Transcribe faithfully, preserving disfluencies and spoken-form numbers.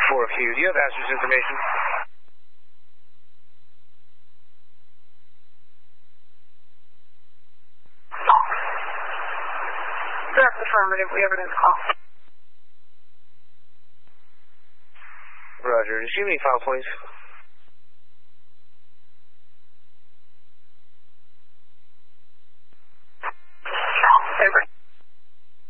four Q, do you have hazardous information? That's affirmative. We have an call. Roger. Just give me a file, please.